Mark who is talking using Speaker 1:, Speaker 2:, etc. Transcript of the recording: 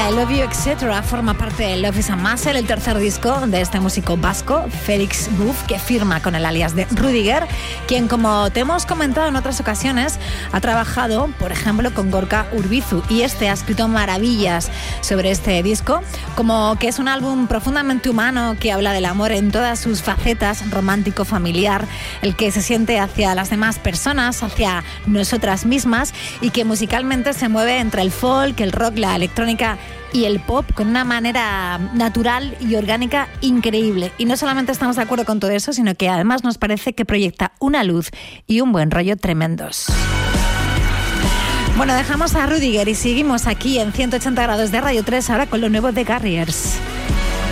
Speaker 1: I Love You, Etc. forma parte de Love is a Muscle, el tercer disco de este músico vasco, Félix Buff, que firma con el alias de Rüdiger, quien, como te hemos comentado en otras ocasiones, ha trabajado, por ejemplo, con Gorka Urbizu, y ha escrito maravillas sobre este disco, como que es un álbum profundamente humano que habla del amor en todas sus facetas, romántico, familiar, el que se siente hacia las demás personas, hacia nosotras mismas, y que musicalmente se mueve entre el folk, el rock, la electrónica y el pop con una manera natural y orgánica increíble. Y no solamente estamos de acuerdo con todo eso, sino que además nos parece que proyecta una luz y un buen rollo tremendos. Bueno, dejamos a Rüdiger y seguimos aquí en 180 grados de Radio 3 ahora con lo nuevo de Garriers.